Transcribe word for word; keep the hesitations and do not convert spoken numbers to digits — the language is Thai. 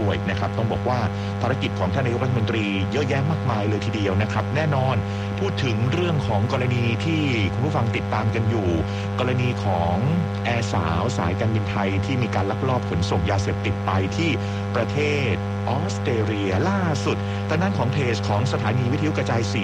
ด้วยนะครับต้องบอกว่าภารกิจของท่านนายกรัฐมนตรีเยอะแยะมากมายเลยทีเดียวนะครับแน่นอนพูดถึงเรื่องของกรณีที่คุณผู้ฟังติดตามกันอยู่กรณีของแอร์สาวสายการบินไทยที่มีการลักลอบขนส่งยาเสพติดไปที่ประเทศออสเตรเลียล่าสุดทางด้านของเพจของสถานีวิทยุกระจายเสียง